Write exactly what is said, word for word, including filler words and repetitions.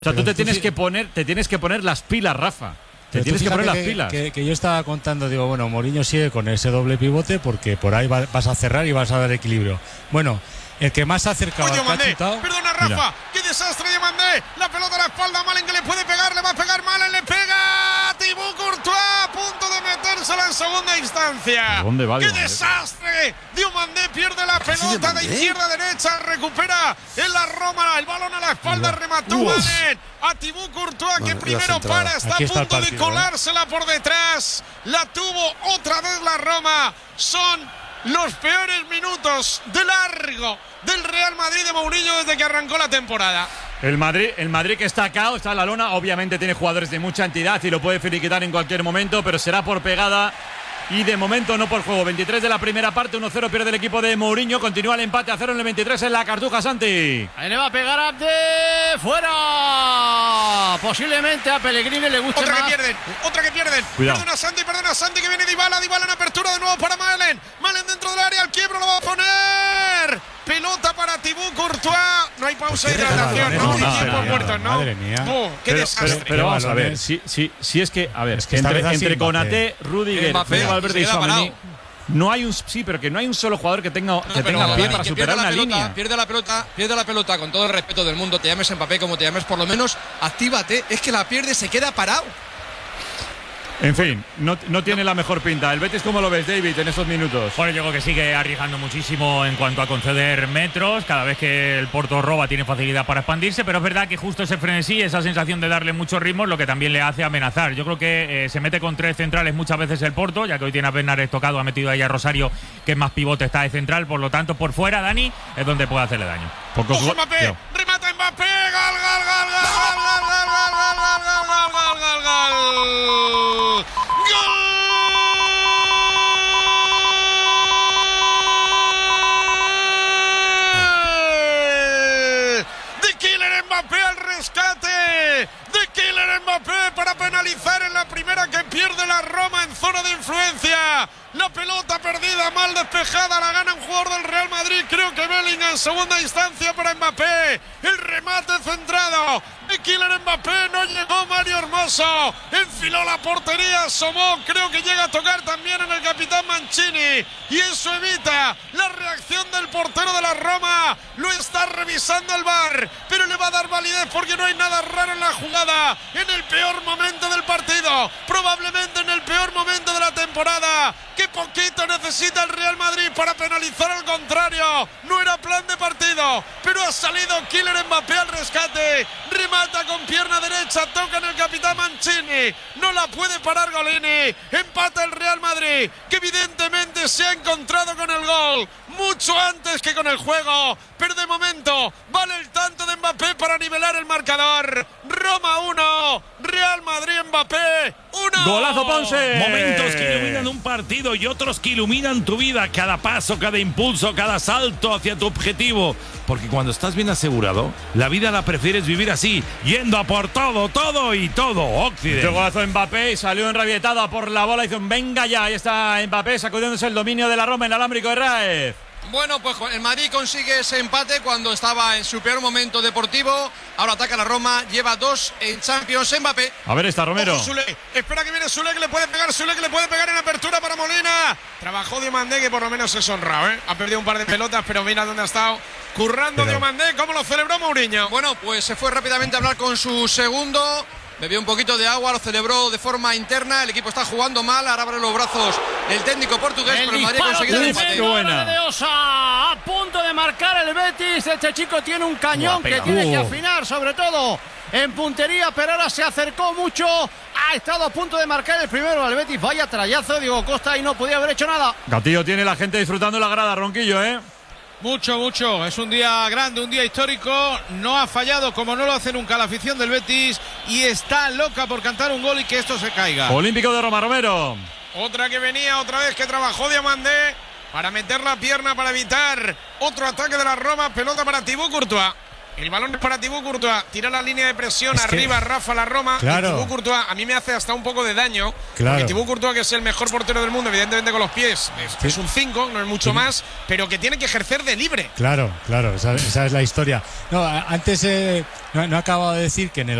O sea, tú te tienes que poner, te tienes que poner las pilas, Rafa. Te tienes que poner las que, pilas. Que, que yo estaba contando, digo, bueno, Mourinho sigue con ese doble pivote porque por ahí va, vas a cerrar y vas a dar equilibrio. Bueno, el que más se ha acercado al que ha chutado… Perdona, Rafa, mira. ¡Qué desastre de Diomandé! La pelota a la espalda, Malen que le puede pegar, le va a pegar Malen, le pega Thibaut Courtois, a punto de metérsela en segunda instancia. ¿Dónde va ¡Qué Diomandé? desastre! Diomandé pierde la pelota de izquierda a derecha, recupera en la Roma, el balón a la espalda, remató Malen a Thibaut Courtois, que bueno, primero para, está a punto partido, de colársela ¿eh? por detrás. La tuvo otra vez la Roma. Son los peores minutos de largo del Real Madrid de Mourinho desde que arrancó la temporada. El Madrid, el Madrid que está acá, está en la lona, obviamente tiene jugadores de mucha entidad y lo puede finiquitar en cualquier momento, pero será por pegada y de momento no por juego. veintitrés de la primera parte, uno cero pierde el equipo de Mourinho, continúa el empate a cero en el veintitrés en la Cartuja, Santi. Ahí le va a pegar a de fuera. Posiblemente a Pellegrini le guste otra más. que pierden, otra que pierden. Cuidado. Perdona Santi, perdona Santi que viene Dybala, Dybala en apertura de nuevo para Malen. Malen dentro del área, al quiebro lo va a poner. Pelota para Thibaut Courtois. No hay pausa de hidratación, no, no, hay tiempo no, muerto, ¿no? Madre mía. Oh, qué pero, desastre. pero, pero vamos a ver, si, si, si es que, a ver, es que entre, entre Konaté, Rudiger, Valverde y Tchouaméni, no hay un sí, pero que no hay un solo jugador que tenga, que no, tenga pie para superar una pelota, línea. Pierde la pelota, pierde la pelota con todo el respeto del mundo, te llames Mbappé como te llames, por lo menos actívate, es que la pierde, se queda parado. En fin, no, no tiene la mejor pinta. ¿El Betis cómo lo ves, David, en estos minutos? Bueno, yo creo que sigue arriesgando muchísimo en cuanto a conceder metros. Cada vez que el Porto roba tiene facilidad para expandirse, pero es verdad que justo ese frenesí, esa sensación de darle mucho ritmo, es lo que también le hace amenazar. Yo creo que eh, se mete con tres centrales muchas veces el Porto, ya que hoy tiene a Bernardes tocado, ha metido ahí a Rosario, que es más pivote, está de central. Por lo tanto, por fuera, Dani, es donde puede hacerle daño. Pocos ¡Ojo, Mbappé! No. ¡Remata Mbappé! ¡Gol, gol, gol, gol, gol, gol, gol, gol, gol, gol, gol, gol, gol! ¡Gol! ¡De Kylian Mbappé al rescate! ¡De Kylian Mbappé para penalizar en la primera que pierde la Roma en zona de influencia! La pelota perdida, mal despejada, la gana un jugador del Real Madrid, creo que Bellingham en segunda instancia para Mbappé. El remate centrado de Kylian Mbappé, no llegó Mario Hermoso, enfiló la portería, asomó, creo que llega a tocar también en el capitán Mancini y eso evita la reacción del portero de la Roma. Lo está revisando el V A R, pero le va a dar validez porque no hay nada raro en la jugada, en el peor momento del partido, probablemente en el peor momento de la temporada. ¡Qué poquito necesita el Real Madrid para penalizar al contrario! No era plan de partido, pero ha salido Kylian Mbappé al rescate. Remata con pierna derecha, toca en el capitán Mancini. No la puede parar Golini. Empata el Real Madrid, que evidentemente se ha encontrado con el gol mucho antes que con el juego. Pero de momento vale el tanto de Mbappé para nivelar el marcador. Roma uno, Real Madrid Mbappé uno. ¡Golazo Ponce! Momentos que iluminan un partido y otros que iluminan tu vida. Cada paso, cada impulso, cada salto hacia tu objetivo. Porque cuando estás bien asegurado, la vida la prefieres vivir así, yendo a por todo, todo y todo. Occidente. Este golazo Mbappé y salió enrabietado por la bola. Hizo un venga ya. Ahí está Mbappé sacudiéndose el dominio de la Roma en el alámbrico de Raez. Bueno, pues el Madrid consigue ese empate cuando estaba en su peor momento deportivo. Ahora ataca la Roma, lleva dos en Champions. Mbappé. A ver, está Romero. Ojo, Sule. Espera que viene Sule, que le puede pegar. Sule, que le puede pegar en apertura para Molina. Trabajó Diomandé, que por lo menos es honrado, ¿eh? Ha perdido un par de pelotas, pero mira dónde ha estado currando pero... Diomandé. ¿Cómo lo celebró Mourinho? Bueno, pues se fue rápidamente a hablar con su segundo. Bebió un poquito de agua, lo celebró de forma interna. El equipo está jugando mal, ahora abre los brazos el técnico portugués, el pero el Madrid ha conseguido el empate. Qué buena. De Osa, a punto de marcar el Betis. Este chico tiene un cañón que tiene que afinar, sobre todo en puntería, pero ahora se acercó mucho. Ha estado a punto de marcar el primero al Betis. Vaya trayazo, Diego Costa, y no podía haber hecho nada. Gatillo tiene la gente disfrutando la grada, Ronquillo, ¿eh? Mucho, mucho. Es un día grande, un día histórico. No ha fallado como no lo hace nunca la afición del Betis y está loca por cantar un gol y que esto se caiga. Olímpico de Roma, Romero. Otra que venía, otra vez que trabajó Diomandé para meter la pierna para evitar otro ataque de la Roma. Pelota para Thibaut Courtois. El balón es para Thibaut Courtois. Tira la línea de presión es arriba, que, Rafa la Roma. Claro. Y Thibaut Courtois a mí me hace hasta un poco de daño. Claro. Porque Thibaut Courtois, que es el mejor portero del mundo, evidentemente con los pies, es, Sí. es un cinco, no es mucho Sí. más, pero que tiene que ejercer de libre. Claro, claro, esa, esa es la historia. No, a- antes eh, no, no he acabado de decir que en el